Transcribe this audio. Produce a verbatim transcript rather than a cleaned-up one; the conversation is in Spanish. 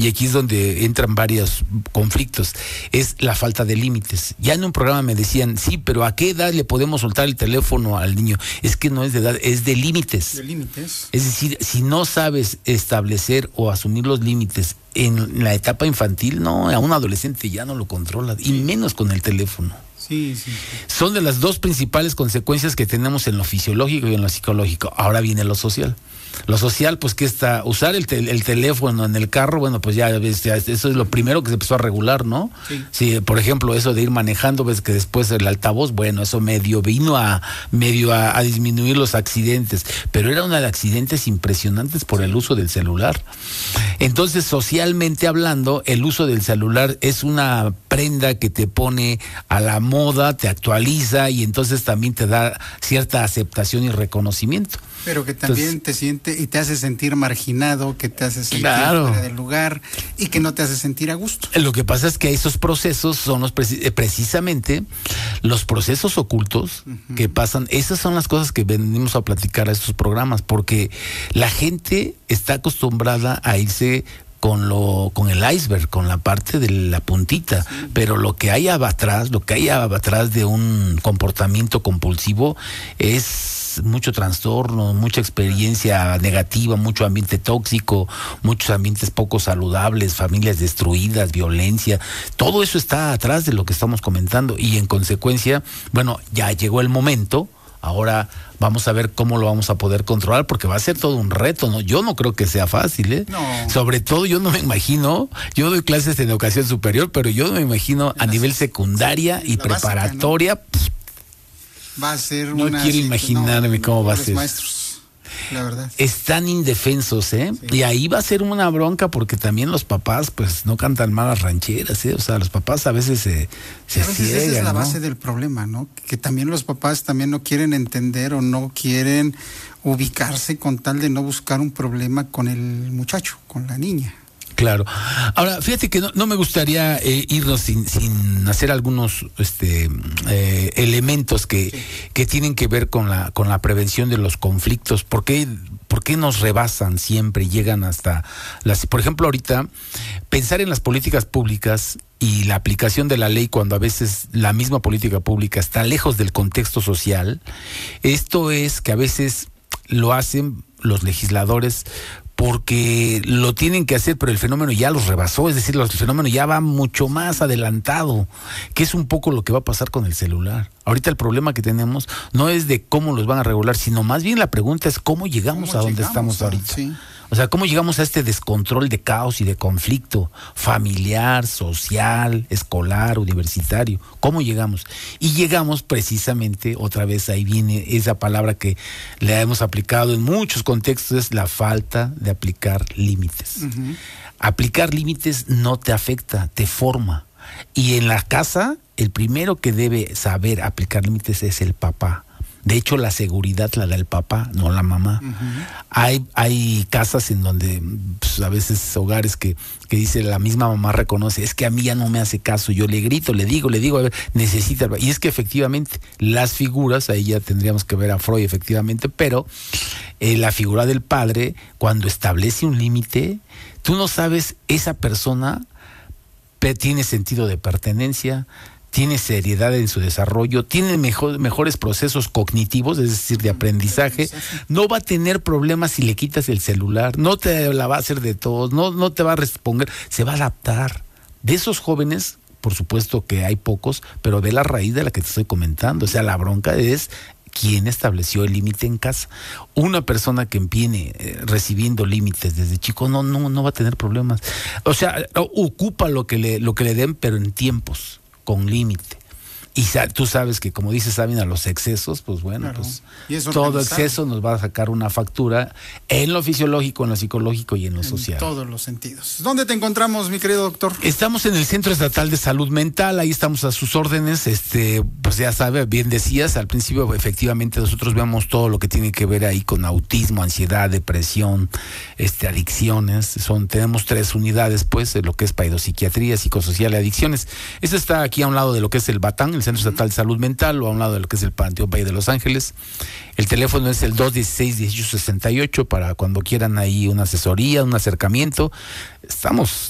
y aquí es donde entran varios conflictos, es la falta de límites. Ya en un programa me decían, sí, pero ¿a qué edad le podemos soltar el teléfono al niño? Es que no es de edad, es de límites. De límites. Es decir, si no sabes establecer o asumir los límites en la etapa infantil, no, a un adolescente ya no lo controla, y menos con el teléfono. Sí, sí, sí. Son de las dos principales consecuencias que tenemos en lo fisiológico y en lo psicológico. Ahora viene lo social. Lo social, pues, que está, usar el, te- el teléfono en el carro, bueno, pues ya, ves, ya eso es lo primero que se empezó a regular, ¿no? Sí. Sí, por ejemplo, eso de ir manejando, ves que después el altavoz, bueno, eso medio vino a medio a, a disminuir los accidentes, pero era una de accidentes impresionantes por el uso del celular. Entonces, socialmente hablando, el uso del celular es una prenda que te pone a la moda, te actualiza y entonces también te da cierta aceptación y reconocimiento. Pero que también Entonces, te siente y te hace sentir marginado, que te hace sentir Claro. fuera del lugar y que no te hace sentir a gusto. Lo que pasa es que esos procesos son los preci- eh, precisamente los procesos ocultos Ujú. que pasan. Esas son las cosas que venimos a platicar a estos programas, porque la gente está acostumbrada a irse con lo con el iceberg, con la parte de la puntita, Sí. pero lo que hay atrás, lo que hay atrás de un comportamiento compulsivo es mucho trastorno, mucha experiencia negativa, mucho ambiente tóxico, muchos ambientes poco saludables, familias destruidas, violencia, todo eso está atrás de lo que estamos comentando y en consecuencia, bueno, ya llegó el momento. Ahora vamos a ver cómo lo vamos a poder controlar, porque va a ser todo un reto, ¿no? Yo no creo que sea fácil, ¿eh? No. Sobre todo yo no me imagino, yo doy clases en educación superior, pero yo no me imagino a la- nivel secundaria sí, y la básica, preparatoria. Pff, Va a ser No una... quiero imaginarme cómo va a pobres ser. maestros, la verdad. Están indefensos, ¿eh? Sí. Y ahí va a ser una bronca porque también los papás, pues, no cantan malas rancheras, ¿eh? O sea, los papás a veces se, se A veces esa es ciegan, la ¿no? base del problema, ¿no? Que también los papás también no quieren entender o no quieren ubicarse con tal de no buscar un problema con el muchacho, con la niña. Claro. Ahora, fíjate que no, no me gustaría eh, irnos sin, sin hacer algunos este, eh, elementos que, Sí. que tienen que ver con la, con la prevención de los conflictos. ¿Por qué, por qué nos rebasan siempre y llegan hasta las... Por ejemplo, ahorita, pensar en las políticas públicas y la aplicación de la ley cuando a veces la misma política pública está lejos del contexto social, esto es que a veces lo hacen los legisladores porque lo tienen que hacer, pero el fenómeno ya los rebasó, es decir, el fenómeno ya va mucho más adelantado, que es un poco lo que va a pasar con el celular. Ahorita el problema que tenemos no es de cómo los van a regular, sino más bien la pregunta es cómo llegamos ¿Cómo a donde llegamos estamos a- ahorita. sí. O sea, ¿cómo llegamos a este descontrol de caos y de conflicto familiar, social, escolar, universitario? ¿Cómo llegamos? Y llegamos precisamente, otra vez ahí viene esa palabra que le hemos aplicado en muchos contextos, es la falta de aplicar límites. Ujú. Aplicar límites no te afecta, te forma. Y en la casa, el primero que debe saber aplicar límites es el papá. De hecho, la seguridad la da el papá, no la mamá. Ujú. Hay, hay casas en donde, pues, a veces hogares que, que dice la misma mamá reconoce, es que a mí ya no me hace caso, yo le grito, le digo, le digo, a ver, necesita, y es que efectivamente las figuras, ahí ya tendríamos que ver a Freud efectivamente, pero eh, la figura del padre, cuando establece un límite, tú no sabes, esa persona pe- tiene sentido de pertenencia, tiene seriedad en su desarrollo, tiene mejor, mejores procesos cognitivos, es decir, de aprendizaje, no va a tener problemas si le quitas el celular, no te la va a hacer de todos, no, no te va a responder, se va a adaptar. De esos jóvenes, por supuesto que hay pocos, pero ve la raíz de la que te estoy comentando, o sea, la bronca es quién estableció el límite en casa. Una persona que viene eh, recibiendo límites desde chico no, no, no va a tener problemas. O sea, ocupa lo que le, lo que le den, pero en tiempos, con límite. Y sa- tú sabes que, como dice Sabina, los excesos, pues bueno, Claro. pues Y es todo organizado. exceso nos va a sacar una factura en lo fisiológico, en lo psicológico y en lo En social. todos los sentidos. ¿Dónde te encontramos, mi querido doctor? Estamos en el Centro Estatal de Salud Mental, ahí estamos a sus órdenes, este, pues ya sabe, bien decías, al principio efectivamente nosotros vemos todo lo que tiene que ver ahí con autismo, ansiedad, depresión, este, adicciones, son, tenemos tres unidades pues, de lo que es paidopsiquiatría, psicosocial y adicciones. Esto está aquí a un lado de lo que es el Batán, el Centro Estatal de Salud Mental, o a un lado de lo que es el Panteón Valle de Los Ángeles. El teléfono es el dos dieciséis, dieciocho sesenta y ocho para cuando quieran ahí una asesoría, un acercamiento. Estamos